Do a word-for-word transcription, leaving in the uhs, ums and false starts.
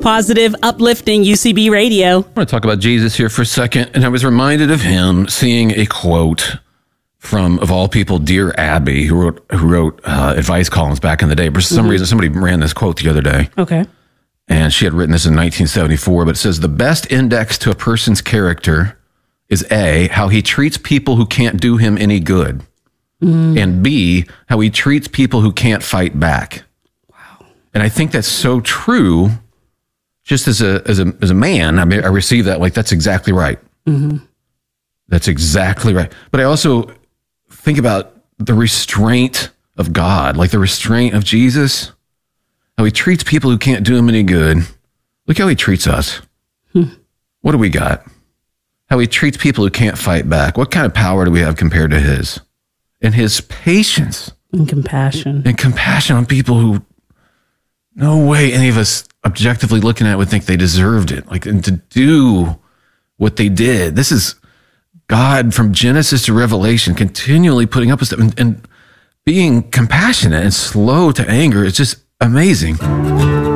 positive, uplifting U C B radio. I want to talk about Jesus here for a second, and I was reminded of him seeing a quote from, of all people, Dear Abby, who wrote who wrote uh, advice columns back in the day. For some mm-hmm. reason, somebody ran this quote the other day. Okay. And she had written this in nineteen seventy-four, but it says, the best index to a person's character is A, how he treats people who can't do him any good, mm. and B, how he treats people who can't fight back. Wow. And I think that's so true. Just as a as a as a man, I mean, I receive that like that's exactly right. Mm-hmm. That's exactly right. But I also think about the restraint of God, like the restraint of Jesus. How he treats people who can't do him any good. Look how he treats us. Hmm. What do we got? How he treats people who can't fight back. What kind of power do we have compared to his? And his patience. And compassion. And compassion on people who no way any of us objectively looking at it would think they deserved it. Like, and to do what they did. This is God from Genesis to Revelation continually putting up with stuff and, and being compassionate and slow to anger. It's just amazing.